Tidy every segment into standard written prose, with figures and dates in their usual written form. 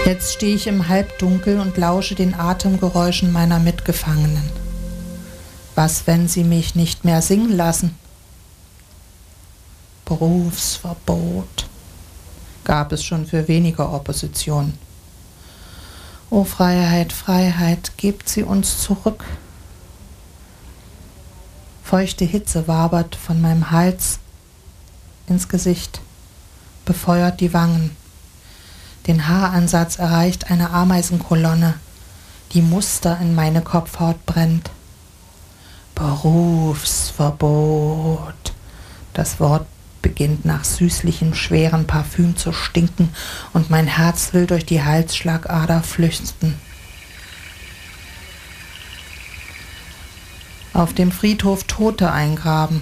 Jetzt stehe ich im Halbdunkel und lausche den Atemgeräuschen meiner Mitgefangenen. Was, wenn sie mich nicht mehr singen lassen? Berufsverbot gab es schon für weniger Opposition. O Freiheit, Freiheit, gebt sie uns zurück. Feuchte Hitze wabert von meinem Hals ins Gesicht, befeuert die Wangen. Den Haaransatz erreicht eine Ameisenkolonne, die Muster in meine Kopfhaut brennt. Berufsverbot. Das Wort beginnt nach süßlichem, schweren Parfüm zu stinken und mein Herz will durch die Halsschlagader flüchten. Auf dem Friedhof Tote eingraben.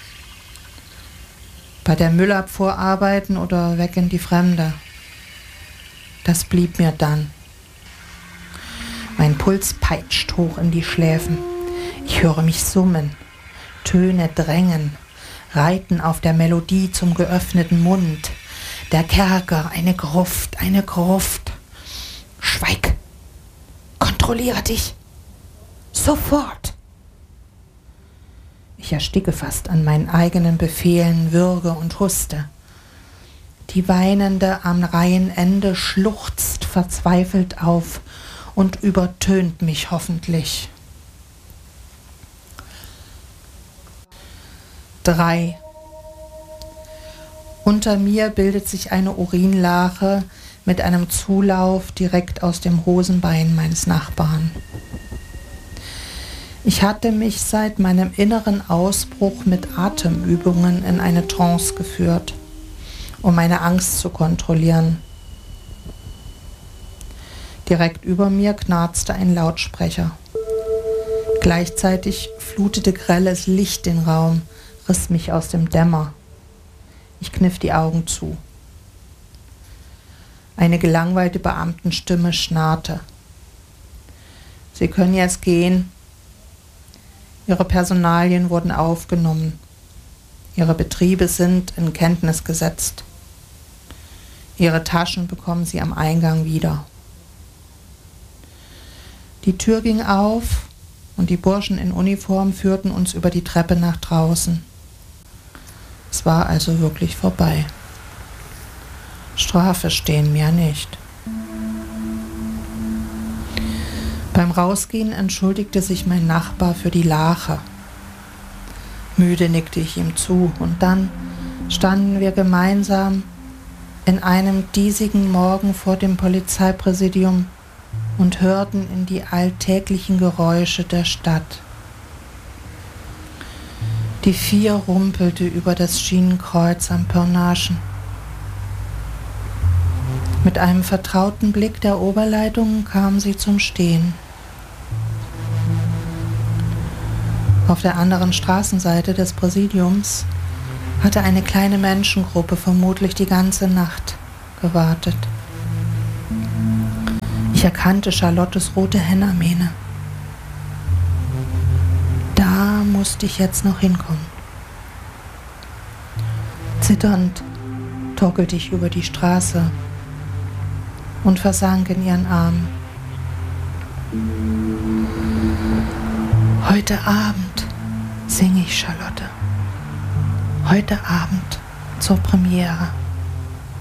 Bei der Müllabfuhr arbeiten oder weg in die Fremde. Das blieb mir dann. Mein Puls peitscht hoch in die Schläfen. Ich höre mich summen, Töne drängen, reiten auf der Melodie zum geöffneten Mund. Der Kerker, eine Gruft, eine Gruft. Schweig! Kontrolliere dich! Sofort! Ich ersticke fast an meinen eigenen Befehlen, würge und huste. Die Weinende am Reihenende schluchzt verzweifelt auf und übertönt mich hoffentlich. 3. Unter mir bildet sich eine Urinlache mit einem Zulauf direkt aus dem Hosenbein meines Nachbarn. Ich hatte mich seit meinem inneren Ausbruch mit Atemübungen in eine Trance geführt, um meine Angst zu kontrollieren. Direkt über mir knarzte ein Lautsprecher. Gleichzeitig flutete grelles Licht den Raum, riss mich aus dem Dämmer. Ich kniff die Augen zu. Eine gelangweilte Beamtenstimme schnarrte. Sie können jetzt gehen. Ihre Personalien wurden aufgenommen. Ihre Betriebe sind in Kenntnis gesetzt. Ihre Taschen bekommen Sie am Eingang wieder. Die Tür ging auf und die Burschen in Uniform führten uns über die Treppe nach draußen. Es war also wirklich vorbei. Strafe stehen mir nicht. Beim Rausgehen entschuldigte sich mein Nachbar für die Lache. Müde nickte ich ihm zu und dann standen wir gemeinsam in einem diesigen Morgen vor dem Polizeipräsidium und hörten in die alltäglichen Geräusche der Stadt. Die 4 rumpelte über das Schienenkreuz am Pirnaischen. Mit einem vertrauten Blick der Oberleitung kam sie zum Stehen. Auf der anderen Straßenseite des Präsidiums hatte eine kleine Menschengruppe vermutlich die ganze Nacht gewartet. Ich erkannte Charlottes rote Hennamähne. Da musste ich jetzt noch hinkommen. Zitternd torkelte ich über die Straße und versank in ihren Armen. Heute Abend singe ich, Charlotte. Heute Abend zur Premiere.